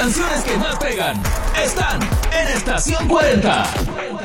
canciones que más pegan están en Estación 40.